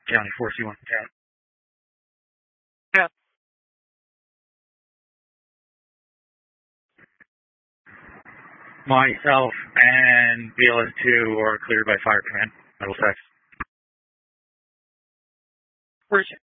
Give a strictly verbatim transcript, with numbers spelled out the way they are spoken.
County four C one. County. Yeah. Myself and B L S two are cleared by Fire Command. Middlesex. Where's